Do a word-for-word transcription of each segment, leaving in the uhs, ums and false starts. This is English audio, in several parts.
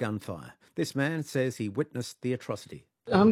gunfire. This man says he witnessed the atrocity.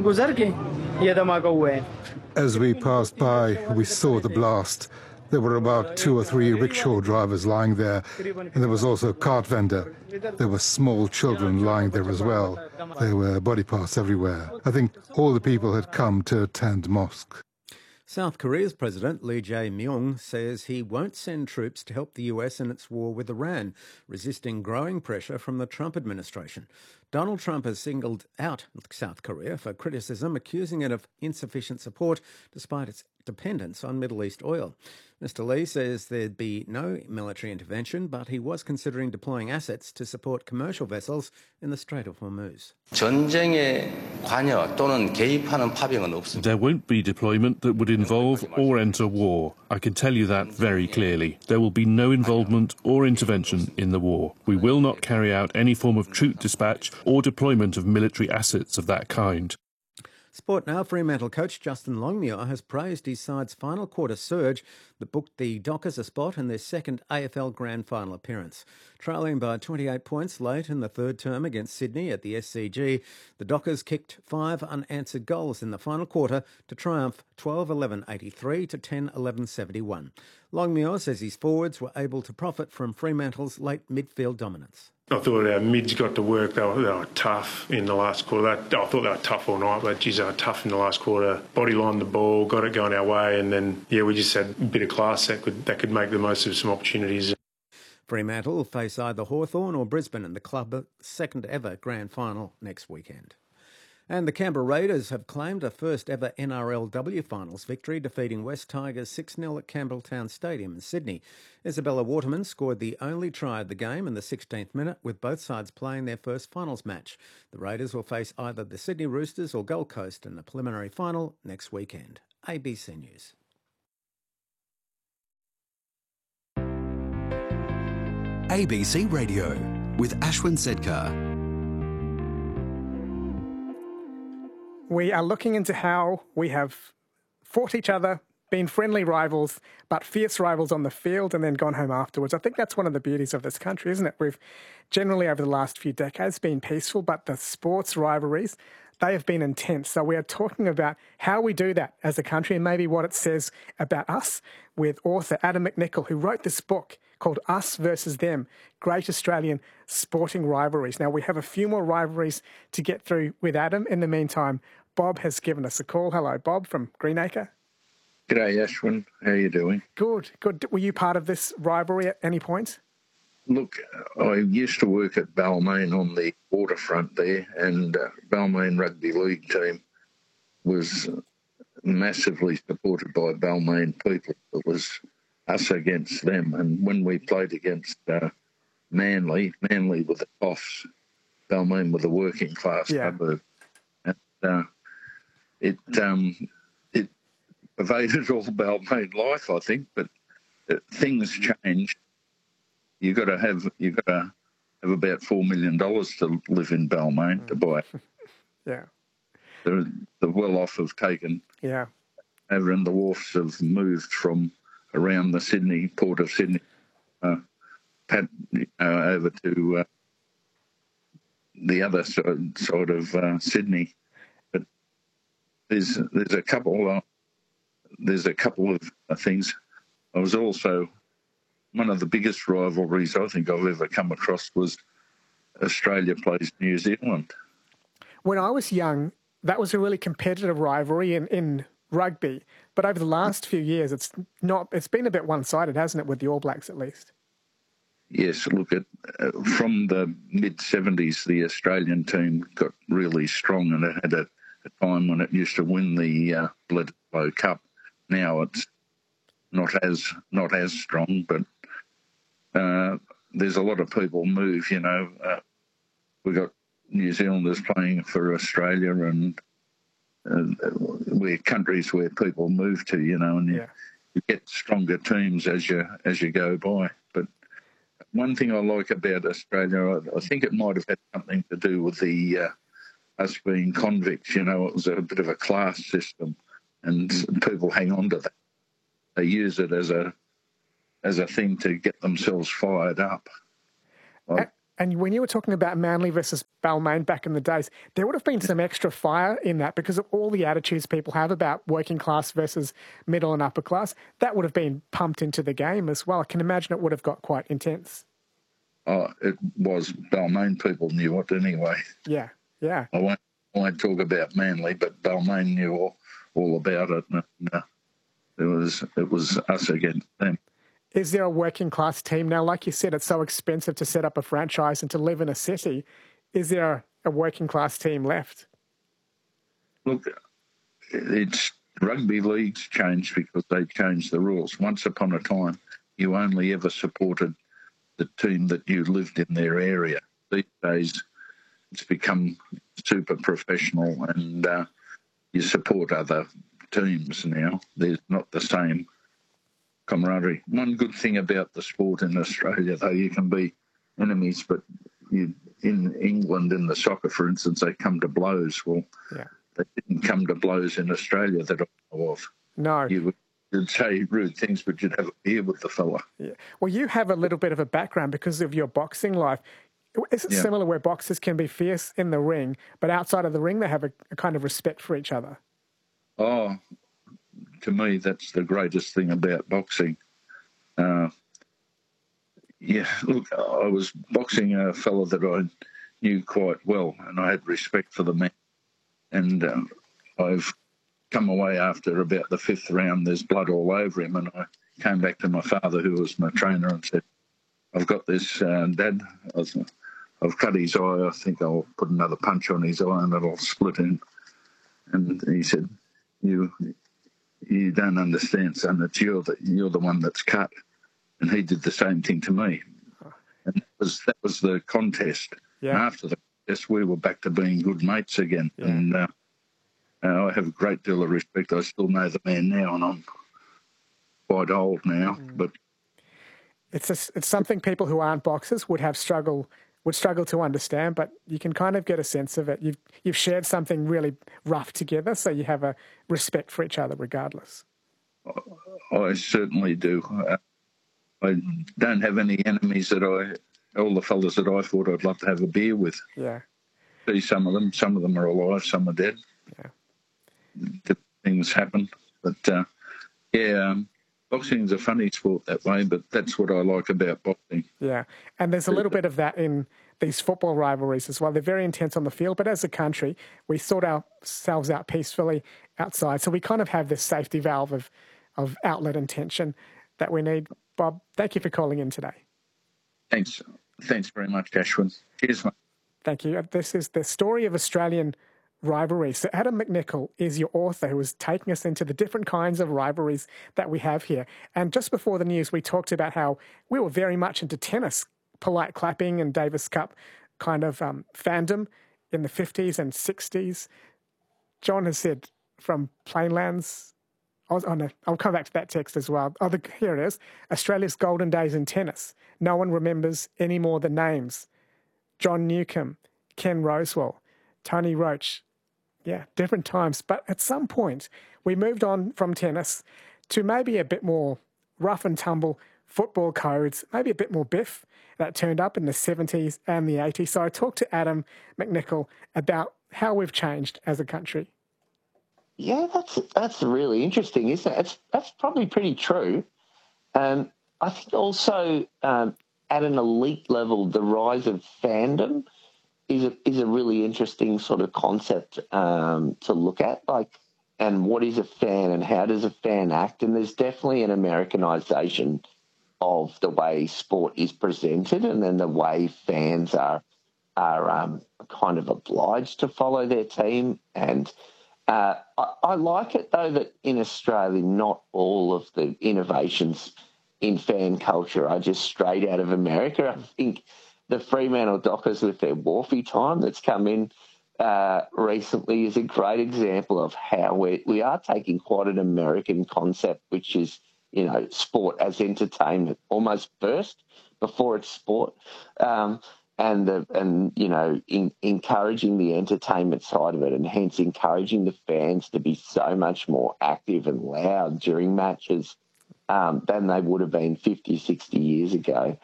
As we passed by, we saw the blast. There were about two or three rickshaw drivers lying there, and there was also a cart vendor. There were small children lying there as well. There were body parts everywhere. I think all the people had come to attend mosque. South Korea's President Lee Jae-myung says he won't send troops to help the U S in its war with Iran, resisting growing pressure from the Trump administration. Donald Trump has singled out South Korea for criticism, accusing it of insufficient support despite its dependence on Middle East oil. Mister Lee says there'd be no military intervention, but he was considering deploying assets to support commercial vessels in the Strait of Hormuz. There won't be deployment that would involve or enter war. I can tell you that very clearly. There will be no involvement or intervention in the war. We will not carry out any form of troop dispatch or deployment of military assets of that kind. Sport now. Fremantle coach Justin Longmuir has praised his side's final quarter surge that booked the Dockers a spot in their second A F L Grand Final appearance. Trailing by twenty-eight points late in the third term against Sydney at the S C G, the Dockers kicked five unanswered goals in the final quarter to triumph twelve eleven eighty-three to ten eleven seventy-one. Longmuir says his forwards were able to profit from Fremantle's late midfield dominance. I thought our mids got to work. They were, they were tough in the last quarter. They, I thought they were tough all night, but geez, they were tough in the last quarter. Body lined the ball, got it going our way, and then, yeah, we just had a bit of class that could that could make the most of some opportunities. Fremantle will face either Hawthorn or Brisbane in the club's second ever grand final next weekend. And the Canberra Raiders have claimed a first ever N R L W finals victory, defeating West Tigers six nil at Campbelltown Stadium in Sydney. Isabella Waterman scored the only try of the game in the sixteenth minute, with both sides playing their first finals match. The Raiders will face either the Sydney Roosters or Gold Coast in the preliminary final next weekend. A B C News. A B C Radio with Ashwin Sedkar. We are looking into how we have fought each other, been friendly rivals, but fierce rivals on the field and then gone home afterwards. I think that's one of the beauties of this country, isn't it? We've generally over the last few decades been peaceful, but the sports rivalries, they have been intense. So we are talking about how we do that as a country and maybe what it says about us with author Adam McNichol, who wrote this book called Us Versus Them, Great Australian Sporting Rivalries. Now, we have a few more rivalries to get through with Adam. In the meantime, Bob has given us a call. Hello, Bob from Greenacre. G'day, Ashwin. How are you doing? Good, good. Were you part of this rivalry at any point? Look, I used to work at Balmain on the waterfront there, and uh, Balmain Rugby League team was massively supported by Balmain people. It was us against them. And when we played against uh, Manly, Manly were the Toffs, Balmain were the working class yeah. suburb. And uh, it um, it pervaded all Balmain life, I think, but uh, things changed. You got to have you got to have about four million dollars to live in Balmain mm. to buy. yeah, the the well-off have taken. Yeah, over, and the wharfs have moved from around the Sydney port of Sydney, uh, pat, uh, over to uh, the other side, side of uh, Sydney. But there's there's a couple uh, there's a couple of uh, things. I was also. One of the biggest rivalries I think I've ever come across was Australia plays New Zealand. When I was young, that was a really competitive rivalry in, in rugby. But over the last few years, it's not. It's been a bit one-sided, hasn't it, with the All Blacks at least? Yes, look, at uh, from the mid seventies, the Australian team got really strong, and it had a, a time when it used to win the uh, Bledisloe Cup. Now it's not as not as strong, but uh, there's a lot of people move. You know, uh, we got New Zealanders playing for Australia, and uh, we're countries where people move to. You know, and yeah. you, you get stronger teams as you as you go by. But one thing I like about Australia, I, I think it might have had something to do with the uh, us being convicts. You know, it was a bit of a class system, and people hang on to that. They use it as a as a thing to get themselves fired up. I, And when you were talking about Manly versus Balmain back in the days, there would have been some extra fire in that because of all the attitudes people have about working class versus middle and upper class. That would have been pumped into the game as well. I can imagine it would have got quite intense. Oh, it was. Balmain people knew it anyway. Yeah, yeah. I won't, I won't talk about Manly, but Balmain knew all, all about it. And, uh, it was it was us against them. Is there a working class team now? Like you said, it's so expensive to set up a franchise and to live in a city. Is there a working class team left? Look, it's rugby leagues changed because they changed the rules. Once upon a time, you only ever supported the team that you lived in their area. These days, it's become super professional and uh, you support other teams now. There's not the same camaraderie. One good thing about the sport in Australia, though, you can be enemies, but you, in England, in the soccer, for instance, they come to blows. Well, yeah. They didn't come to blows in Australia that I know of. No. You would you'd say rude things, but you'd have a beer with the fella. Yeah. Well, you have a little bit of a background because of your boxing life. Is it yeah. similar where boxers can be fierce in the ring, but outside of the ring they have a, a kind of respect for each other? Oh, to me, that's the greatest thing about boxing. Uh, yeah, look, I was boxing a fella that I knew quite well, and I had respect for the man. And uh, I've come away after about the fifth round, there's blood all over him, and I came back to my father, who was my trainer, and said, I've got this, uh, Dad. I've cut his eye. I think I'll put another punch on his eye and it'll split him. And he said, you you don't understand, son. It's you're the, you're the one that's cut. And he did the same thing to me. And that was, that was the contest. Yeah. And after the contest, we were back to being good mates again. Yeah. And uh, uh, I have a great deal of respect. I still know the man now, and I'm quite old now. Mm. But it's a, it's something people who aren't boxers would have struggle would struggle to understand, but you can kind of get a sense of it. You've you've shared something really rough together, so you have a respect for each other regardless. I certainly do. Uh, I don't have any enemies that I, all the fellas that I thought I'd love to have a beer with. Yeah. See some of them. Some of them are alive, some are dead. Yeah. Things happen. But, uh, yeah, um, boxing's a funny sport that way, but that's what I like about boxing. Yeah, and there's a little bit of that in these football rivalries as well. They're very intense on the field, but as a country, we sort ourselves out peacefully outside. So we kind of have this safety valve of, of outlet and tension that we need. Bob, thank you for calling in today. Thanks. Thanks very much, Ashwin. Cheers, mate. Thank you. This is the story of Australian rivalry. So Adam McNichol is your author who is taking us into the different kinds of rivalries that we have here. And just before the news, we talked about how we were very much into tennis, polite clapping and Davis Cup kind of um, fandom in the fifties and sixties. John has said from Plainlands, oh, oh no, I'll come back to that text as well. Oh, the, here it is. Australia's golden days in tennis. No one remembers any more the names. John Newcombe, Ken Rosewell, Tony Roach. Yeah, different times. But at some point, we moved on from tennis to maybe a bit more rough and tumble football codes, maybe a bit more biff that turned up in the seventies and the eighties. So I talked to Adam McNichol about how we've changed as a country. Yeah, that's that's really interesting, isn't it? It's, that's probably pretty true. Um, I think also um, at an elite level, the rise of fandom is a, is a really interesting sort of concept um, to look at, like, and what is a fan and how does a fan act? And there's definitely an Americanization of the way sport is presented, and then the way fans are are um, kind of obliged to follow their team. And uh, I, I like it, though, that in Australia, not all of the innovations in fan culture are just straight out of America. I think the Fremantle Dockers with their Wharfie time that's come in uh, recently is a great example of how we we are taking quite an American concept, which is, you know, sport as entertainment, almost first before it's sport, um, and the and you know in, encouraging the entertainment side of it, and hence encouraging the fans to be so much more active and loud during matches um, than they would have been fifty, sixty years ago.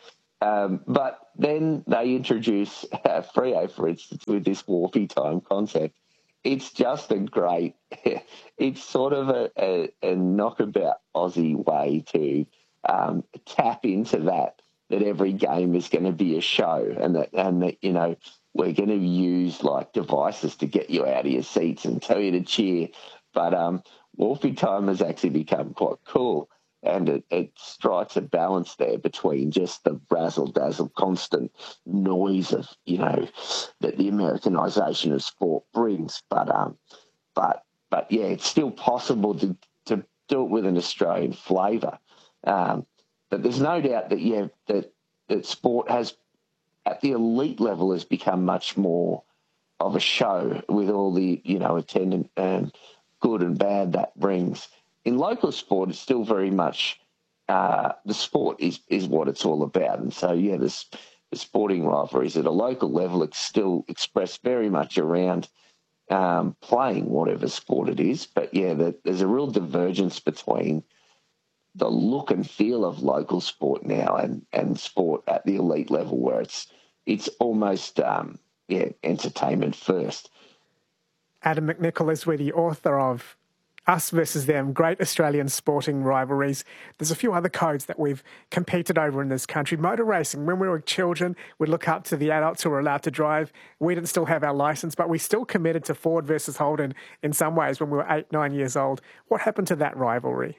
Um, but then they introduce uh, Freo, for instance, with this Wharfie time concept. It's just a great, it's sort of a, a, a knockabout Aussie way to um, tap into that, that every game is going to be a show, and that, and that, you know, we're going to use like devices to get you out of your seats and tell you to cheer. But um, Wharfie time has actually become quite cool. And it, it strikes a balance there between just the razzle-dazzle, constant noise of, you know, that the Americanisation of sport brings. But, um, but, but yeah, it's still possible to, to do it with an Australian flavour. Um, but there's no doubt that, yeah, that, that sport has, at the elite level, has become much more of a show with all the, you know, attendant and good and bad that brings. In local sport, it's still very much uh, the sport is, is what it's all about. And so, yeah, this, the sporting rivalries at a local level, it's still expressed very much around um, playing whatever sport it is. But, yeah, the, there's a real divergence between the look and feel of local sport now and, and sport at the elite level, where it's it's almost, um, yeah, entertainment first. Adam McNichol is with the author of Us versus Them, Great Australian Sporting Rivalries. There's a few other codes that we've competed over in this country. Motor racing, when we were children, we'd look up to the adults who were allowed to drive. We didn't still have our licence, but we still committed to Ford versus Holden in some ways when we were eight, nine years old. What happened to that rivalry?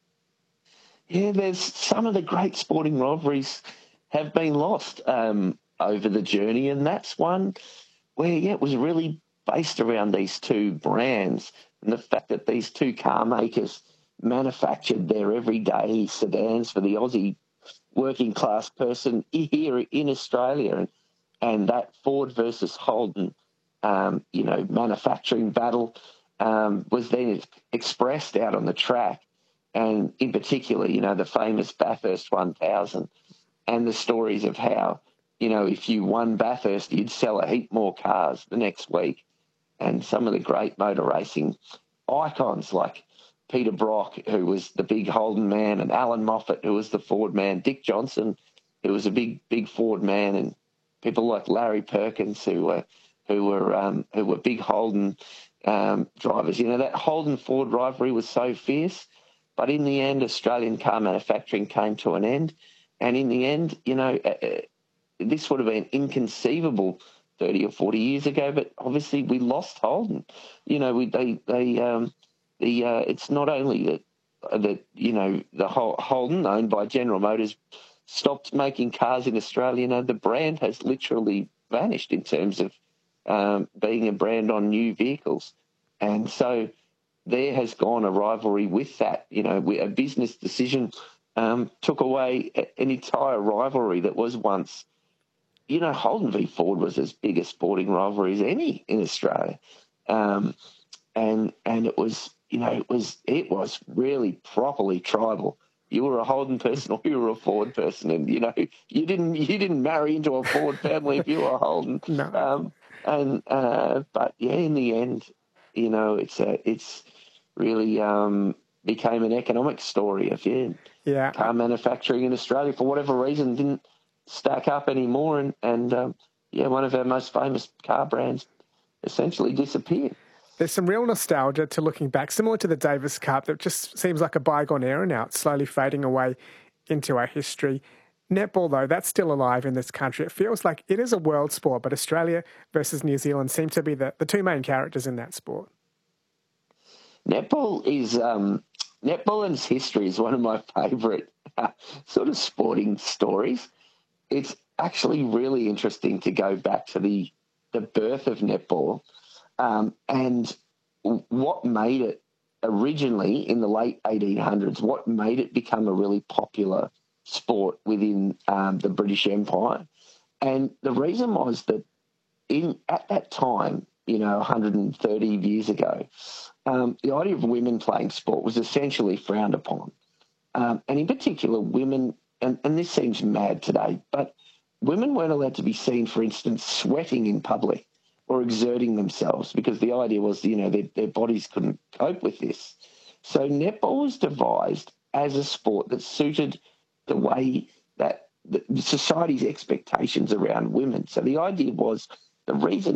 Yeah, there's some of the great sporting rivalries have been lost um, over the journey, and that's one where, yeah, it was really based around these two brands and the fact that these two car makers manufactured their everyday sedans for the Aussie working class person here in Australia. And, and that Ford versus Holden, um, you know, manufacturing battle um, was then expressed out on the track. And in particular, you know, the famous Bathurst one thousand and the stories of how, you know, if you won Bathurst, you'd sell a heap more cars the next week. And some of the great motor racing icons like Peter Brock, who was the big Holden man, and Alan Moffat, who was the Ford man, Dick Johnson, who was a big, big Ford man, and people like Larry Perkins, who were who were um, who were big Holden um, drivers. You know, that Holden-Ford rivalry was so fierce, but in the end, Australian car manufacturing came to an end, and in the end, you know, uh, this would have been inconceivable thirty or forty years ago, but obviously we lost Holden. You know, we they they um, the uh, it's not only that uh, that you know the whole Holden, owned by General Motors, stopped making cars in Australia. You know, the brand has literally vanished in terms of um, being a brand on new vehicles, and so there has gone a rivalry with that. You know, a business decision um, took away an entire rivalry that was once. You know, Holden v Ford was as big a sporting rivalry as any in Australia, um, and and it was, you know, it was it was really properly tribal. You were a Holden person or you were a Ford person, and you know, you didn't you didn't marry into a Ford family if you were a Holden. No. Um, and uh, but yeah, in the end, you know, it's a it's really um, became an economic story of yeah, yeah, car manufacturing in Australia for whatever reason didn't stack up anymore, and, and um, yeah, one of our most famous car brands essentially disappeared. There's some real nostalgia to looking back, similar to the Davis Cup, that just seems like a bygone era now. It's slowly fading away into our history. Netball, though, that's still alive in this country. It feels like it is a world sport, but Australia versus New Zealand seem to be the, the two main characters in that sport. Netball is um, netball and its history is one of my favourite uh, sort of sporting stories. It's actually really interesting to go back to the the birth of netball um, and what made it originally in the late eighteen hundreds, what made it become a really popular sport within um, the British Empire. And the reason was that in at that time, you know, one hundred thirty years ago, um, the idea of women playing sport was essentially frowned upon. Um, and in particular, women, and, and this seems mad today, but women weren't allowed to be seen, for instance, sweating in public or exerting themselves because the idea was, you know, their, their bodies couldn't cope with this. So netball was devised as a sport that suited the way that the society's expectations around women. So the idea was the reason